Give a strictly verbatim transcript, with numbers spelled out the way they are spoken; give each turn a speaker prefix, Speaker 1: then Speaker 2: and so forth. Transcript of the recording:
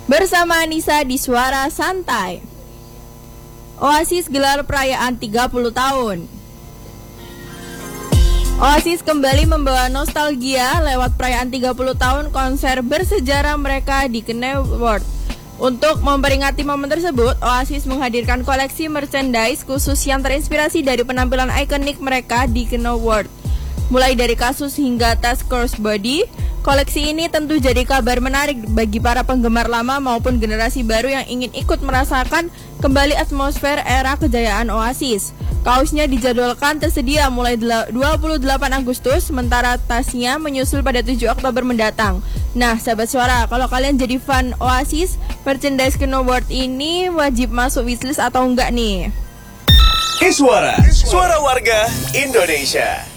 Speaker 1: Bersama Anissa di Suara Santai. Oasis gelar perayaan tiga puluh tahun. Oasis kembali membawa nostalgia lewat perayaan tiga puluh tahun konser bersejarah mereka di Canal World. Untuk memperingati momen tersebut, Oasis menghadirkan koleksi merchandise khusus yang terinspirasi dari penampilan ikonik mereka di Canal World. Mulai dari kasus hingga tas crossbody, koleksi ini tentu jadi kabar menarik bagi para penggemar lama maupun generasi baru yang ingin ikut merasakan kembali atmosfer era kejayaan Oasis. Kaosnya dijadwalkan tersedia mulai dua puluh delapan Agustus, sementara tasnya menyusul pada tujuh Oktober mendatang. Nah, sahabat Suara, kalau kalian jadi fan Oasis, merchandise Canal World ini wajib masuk wishlist atau enggak nih?
Speaker 2: Suara, suara warga Indonesia.